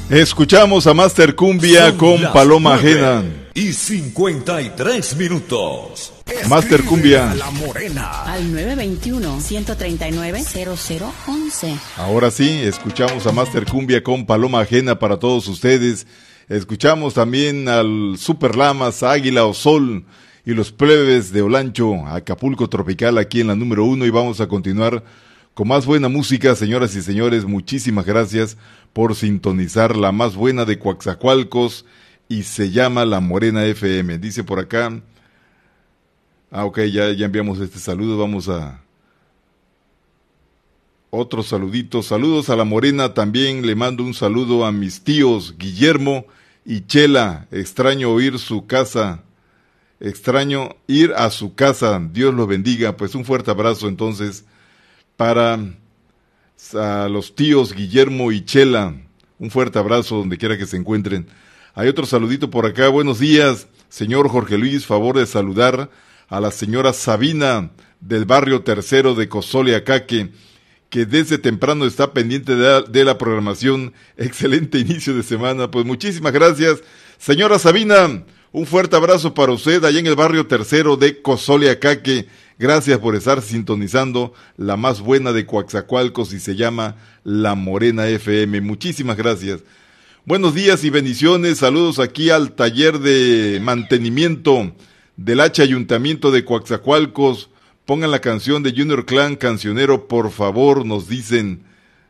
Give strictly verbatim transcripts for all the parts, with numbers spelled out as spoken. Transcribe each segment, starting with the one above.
Escuchamos a Master Cumbia Son con las Paloma nueve Ajena. Y cincuenta y tres minutos. Master Cumbia. La Morena. Al nueve veintiuno, ciento treinta y nueve, cero cero once. Ahora sí, escuchamos a Master Cumbia con Paloma Ajena para todos ustedes. Escuchamos también al Super Lamas, Águila o Sol y los plebes de Olancho, Acapulco Tropical aquí en la número uno, y vamos a continuar con más buena música, señoras y señores. Muchísimas gracias por sintonizar la más buena de Coatzacoalcos y se llama La Morena F M. Dice por acá, ah ok, ya, ya enviamos este saludo, vamos a otro saludito. Saludos a La Morena, también le mando un saludo a mis tíos Guillermo y Chela. Extraño oír su casa, extraño ir a su casa, Dios los bendiga. Pues un fuerte abrazo entonces para a los tíos Guillermo y Chela, un fuerte abrazo donde quiera que se encuentren. Hay otro saludito por acá. Buenos días, señor Jorge Luis, favor de saludar a la señora Sabina del barrio Tercero de Cozoleacaque, que desde temprano está pendiente de la, de la programación. Excelente inicio de semana. Pues muchísimas gracias, señora Sabina. Un fuerte abrazo para usted allá en el barrio Tercero de Cozoleacaque. Gracias por estar sintonizando la más buena de Coatzacoalcos y se llama La Morena F M. Muchísimas gracias. Buenos días y bendiciones. Saludos aquí al taller de mantenimiento del H Ayuntamiento de Coatzacoalcos. Pongan la canción de Junior Clan, cancionero, por favor, nos dicen.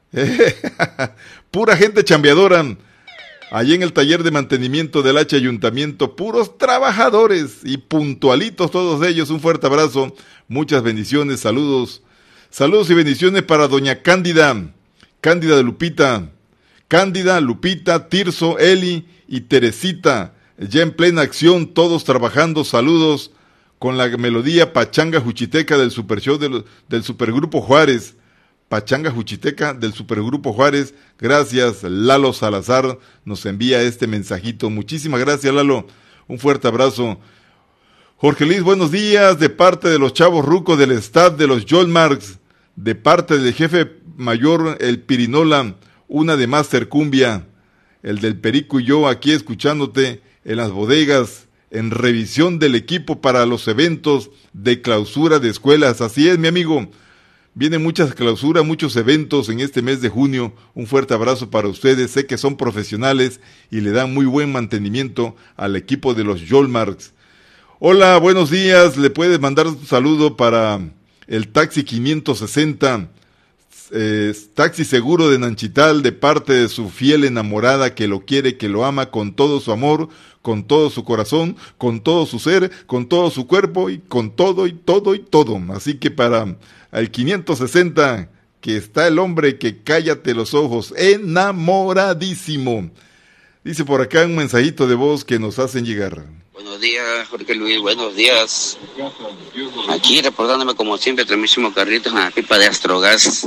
Pura gente chambeadora. Allí en el taller de mantenimiento del H Ayuntamiento, puros trabajadores y puntualitos todos ellos. Un fuerte abrazo, muchas bendiciones, saludos. Saludos y bendiciones para doña Cándida, Cándida de Lupita, Cándida, Lupita, Tirso, Eli y Teresita, ya en plena acción, todos trabajando. Saludos con la melodía Pachanga Juchiteca del Super Show del, del Supergrupo Juárez. Pachanga Juchiteca del Supergrupo Juárez. Gracias, Lalo Salazar nos envía este mensajito. Muchísimas gracias, Lalo. Un fuerte abrazo. Jorge Luis, buenos días, de parte de los chavos rucos del staff de los Jolmarks, de parte del jefe mayor, el Pirinola, una de Master Cumbia, el del Perico y yo aquí escuchándote en las bodegas, en revisión del equipo para los eventos de clausura de escuelas. Así es, mi amigo. Vienen muchas clausuras, muchos eventos en este mes de junio. Un fuerte abrazo para ustedes. Sé que son profesionales y le dan muy buen mantenimiento al equipo de los Jolmarks. Hola, buenos días. Le puedes mandar un saludo para el taxi quinientos sesenta, eh, taxi seguro de Nanchital, de parte de su fiel enamorada que lo quiere, que lo ama con todo su amor, con todo su corazón, con todo su ser, con todo su cuerpo y con todo y todo y todo. Así que para al quinientos sesenta, que está el hombre que cállate los ojos, enamoradísimo. Dice por acá un mensajito de voz que nos hacen llegar. Buenos días, Jorge Luis, buenos días. Aquí reportándome como siempre, Tremísimo Carlitos, en la pipa de Astrogas.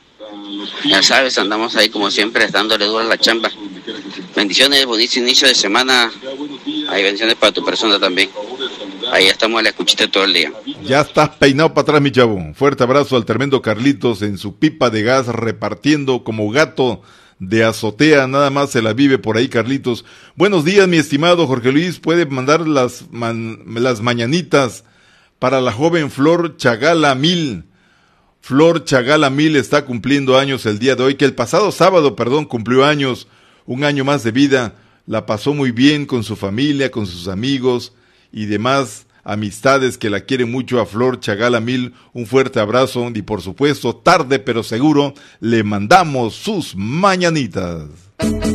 Ya sabes, andamos ahí como siempre, dándole duro a la chamba. Bendiciones, bonito inicio de semana. Hay bendiciones para tu persona también. Ahí estamos a la escuchita todo el día. Ya estás peinado para atrás, mi chavo. Fuerte abrazo al tremendo Carlitos en su pipa de gas, repartiendo como gato de azotea. Nada más se la vive por ahí, Carlitos. Buenos días, mi estimado Jorge Luis. Puede mandar las, man, las mañanitas para la joven Flor Chagala Mil. Flor Chagala Mil está cumpliendo años el día de hoy, que el pasado sábado, perdón, cumplió años, un año más de vida. La pasó muy bien con su familia, con sus amigos y demás amistades que la quieren mucho a Flor Chagala Mil. Un fuerte abrazo y por supuesto, tarde pero seguro, le mandamos sus mañanitas.